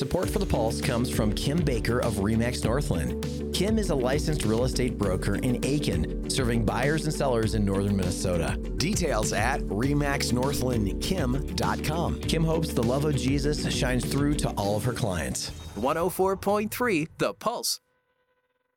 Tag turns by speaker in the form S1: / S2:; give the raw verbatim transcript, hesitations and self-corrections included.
S1: Support for the Pulse comes from Kim Baker of Remax Northland. Kim is a licensed real estate broker in Aiken, serving buyers and sellers in northern Minnesota. Details at remax northland kim dot com. Kim hopes the love of Jesus shines through to all of her clients.
S2: one oh four point three The Pulse.